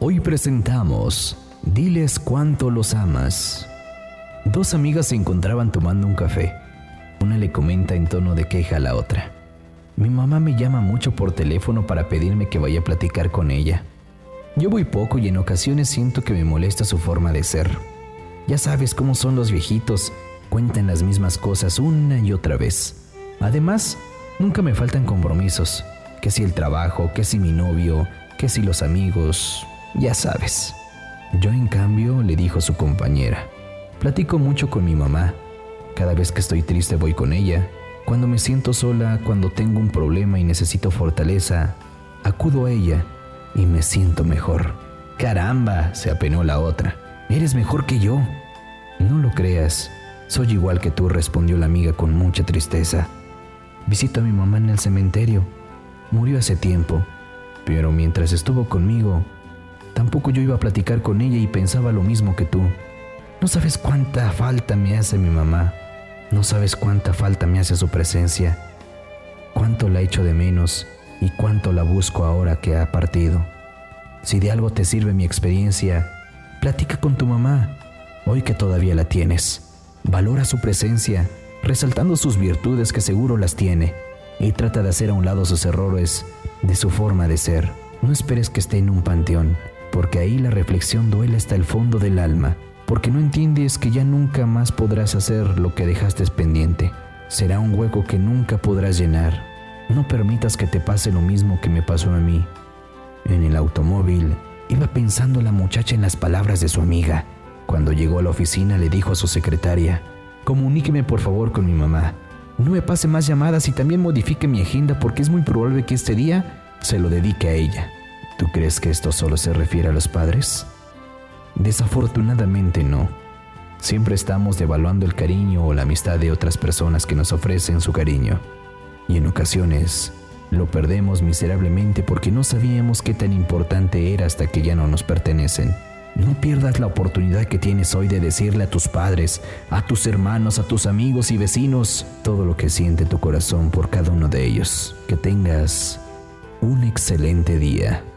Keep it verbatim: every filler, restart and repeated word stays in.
Hoy presentamos Diles cuánto los amas. Dos amigas se encontraban tomando un café. Una le comenta en tono de queja a la otra: mi mamá me llama mucho por teléfono para pedirme que vaya a platicar con ella. Yo voy poco y en ocasiones siento que me molesta su forma de ser. Ya sabes cómo son los viejitos, cuentan las mismas cosas una y otra vez. Además, nunca me faltan compromisos, que si el trabajo, que si mi novio, que si los amigos, ya sabes. Yo en cambio, le dijo su compañera, platico mucho con mi mamá. Cada vez que estoy triste voy con ella. Cuando me siento sola, cuando tengo un problema y necesito fortaleza, acudo a ella y me siento mejor. ¡Caramba!, se apenó la otra. Eres mejor que yo. No lo creas, soy igual que tú, respondió la amiga con mucha tristeza. Visito a mi mamá en el cementerio. Murió hace tiempo, pero mientras estuvo conmigo, tampoco yo iba a platicar con ella y pensaba lo mismo que tú. No sabes cuánta falta me hace mi mamá. No sabes cuánta falta me hace su presencia. Cuánto la echo de menos y cuánto la busco ahora que ha partido. Si de algo te sirve mi experiencia, platica con tu mamá, hoy que todavía la tienes. Valora su presencia, resaltando sus virtudes que seguro las tiene, y trata de hacer a un lado sus errores de su forma de ser. No esperes que esté en un panteón, porque ahí la reflexión duele hasta el fondo del alma, porque no entiendes que ya nunca más podrás hacer lo que dejaste pendiente. Será un hueco que nunca podrás llenar. No permitas que te pase lo mismo que me pasó a mí. En el automóvil, iba pensando la muchacha en las palabras de su amiga. Cuando llegó a la oficina le dijo a su secretaria: comuníqueme por favor con mi mamá. No me pase más llamadas y también modifique mi agenda porque es muy probable que este día se lo dedique a ella. ¿Tú crees que esto solo se refiere a los padres? Desafortunadamente no. Siempre estamos devaluando el cariño o la amistad de otras personas que nos ofrecen su cariño. Y en ocasiones lo perdemos miserablemente porque no sabíamos qué tan importante era hasta que ya no nos pertenecen. No pierdas la oportunidad que tienes hoy de decirle a tus padres, a tus hermanos, a tus amigos y vecinos todo lo que siente tu corazón por cada uno de ellos. Que tengas un excelente día.